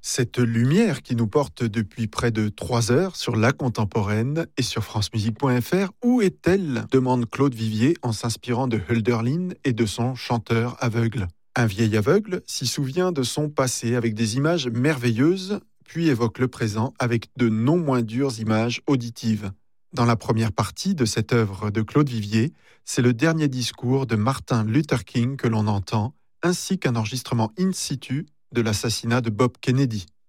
Cette lumière qui nous porte depuis près de 3 heures sur la contemporaine et sur francemusique.fr, où est-elle demande Claude Vivier en s'inspirant de Hölderlin et de son chanteur aveugle. Un vieil aveugle s'y souvient de son passé avec des images merveilleuses, puis évoque le présent avec de non moins dures images auditives. Dans la première partie de cette œuvre de Claude Vivier, c'est le dernier discours de Martin Luther King que l'on entend, ainsi qu'un enregistrement in situ de l'assassinat de Bob Kennedy.